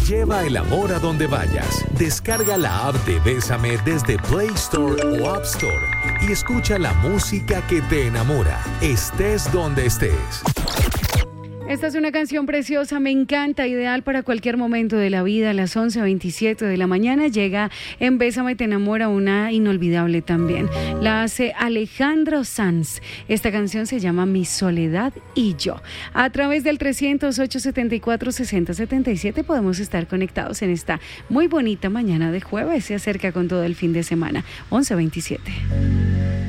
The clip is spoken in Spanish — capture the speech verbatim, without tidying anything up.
Lleva el amor a donde vayas. Descarga la app de Bésame desde Play Store o App Store y escucha la música que te enamora, estés donde estés. Esta es una canción preciosa, me encanta, ideal para cualquier momento de la vida. A las once veintisiete de la mañana llega en Bésame te enamora una inolvidable también. La hace Alejandro Sanz. Esta canción se llama Mi soledad y yo. A través del trescientos ocho setenta y cuatro sesenta setenta y siete podemos estar conectados en esta muy bonita mañana de jueves. Se acerca con todo el fin de semana. once veintisiete.